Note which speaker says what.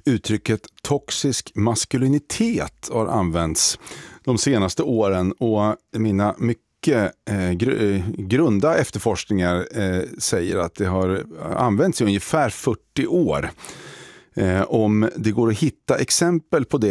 Speaker 1: uttrycket toxisk maskulinitet har använts de senaste åren, och mina mycket grunda efterforskningar säger att det har använts i ungefär 40 år. Om det går att hitta exempel på det